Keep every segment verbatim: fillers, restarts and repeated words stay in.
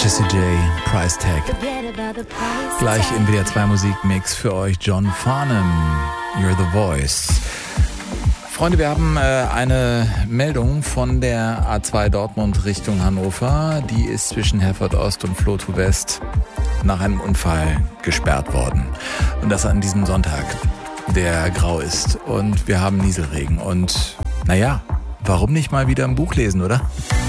Jessie J, Price Tag. Gleich im W D R zwei Musikmix für euch John Farnham, You're the Voice. Freunde, wir haben äh, eine Meldung von der A zwei Dortmund Richtung Hannover. Die ist zwischen Herford Ost und Flotow West nach einem Unfall gesperrt worden. Und das an diesem Sonntag, der grau ist. Und wir haben Nieselregen. Und naja, warum nicht mal wieder ein Buch lesen, oder?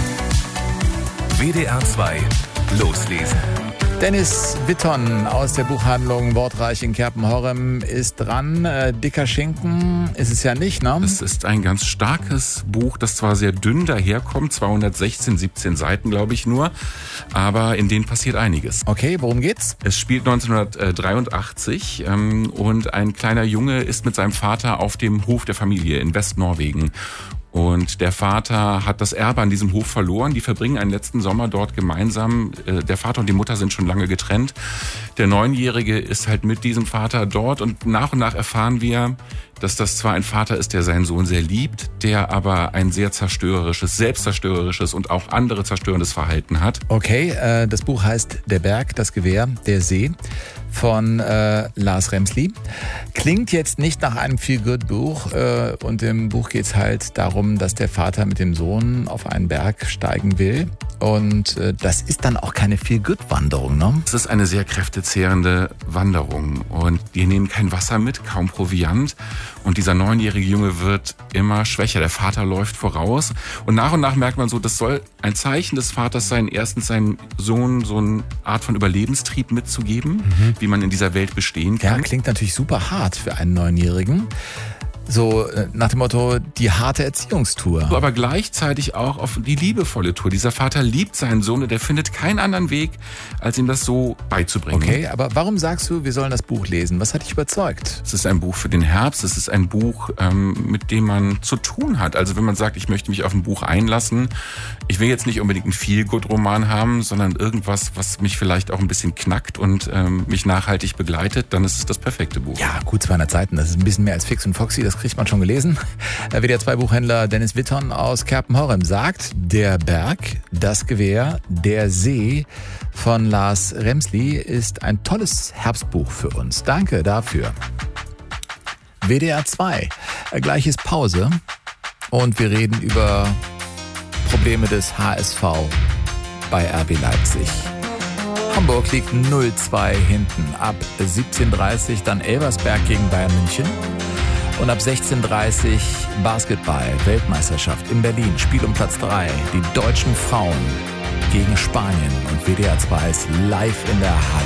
W D R zwei Loslesen. Dennis Witton aus der Buchhandlung Wortreich in Kerpen-Horrem ist dran. Äh, dicker Schinken ist es ja nicht, ne? Es ist ein ganz starkes Buch, das zwar sehr dünn daherkommt, zweihundertsechzehn, siebzehn Seiten, glaube ich nur, aber in denen passiert einiges. Okay, worum geht's? Es spielt neunzehnhundertdreiundachtzig ähm, und ein kleiner Junge ist mit seinem Vater auf dem Hof der Familie in Westnorwegen. Und der Vater hat das Erbe an diesem Hof verloren. Die verbringen einen letzten Sommer dort gemeinsam. Der Vater und die Mutter sind schon lange getrennt. Der Neunjährige ist halt mit diesem Vater dort. Und nach und nach erfahren wir, dass das zwar ein Vater ist, der seinen Sohn sehr liebt, der aber ein sehr zerstörerisches, selbstzerstörerisches und auch andere zerstörendes Verhalten hat. Okay, äh, das Buch heißt Der Berg, das Gewehr, der See von äh, Lars Remsli. Klingt jetzt nicht nach einem Feel-Good-Buch äh, und im Buch geht's halt darum, dass der Vater mit dem Sohn auf einen Berg steigen will und äh, das ist dann auch keine Feel-Good-Wanderung, ne? Es ist eine sehr kräftezehrende Wanderung und die nehmen kein Wasser mit, kaum Proviant und dieser neunjährige Junge wird immer schwächer. Der Vater läuft voraus und nach und nach merkt man so, das soll ein Zeichen des Vaters sein, erstens seinem Sohn so eine Art von Überlebenstrieb mitzugeben, mhm. wie man in dieser Welt bestehen kann. Ja, klingt natürlich super hart für einen Neunjährigen. So nach dem Motto, die harte Erziehungstour. Aber gleichzeitig auch auf die liebevolle Tour. Dieser Vater liebt seinen Sohn und er findet keinen anderen Weg, als ihm das so beizubringen. Okay, aber warum sagst du, wir sollen das Buch lesen? Was hat dich überzeugt? Es ist ein Buch für den Herbst. Es ist ein Buch, ähm, mit dem man zu tun hat. Also wenn man sagt, ich möchte mich auf ein Buch einlassen, ich will jetzt nicht unbedingt einen Feel-Good-Roman haben, sondern irgendwas, was mich vielleicht auch ein bisschen knackt und ähm, mich nachhaltig begleitet, dann ist es das perfekte Buch. Ja, gut zweihundert Seiten. Das ist ein bisschen mehr als Fix und Foxy. Das kriegt man schon gelesen. W D R zwei Buchhändler Dennis Witton aus Kerpen-Horrem sagt, Der Berg, das Gewehr, der See von Lars Remsli ist ein tolles Herbstbuch für uns. Danke dafür. W D R zwei, gleich ist Pause und wir reden über Probleme des H S V bei R B Leipzig. Hamburg liegt null zwei hinten. Ab siebzehn Uhr dreißig dann Elversberg gegen Bayern München. Und ab sechzehn Uhr dreißig Basketball, Weltmeisterschaft in Berlin, Spiel um Platz drei. Die deutschen Frauen gegen Spanien und W D R zwei ist live in der Halle.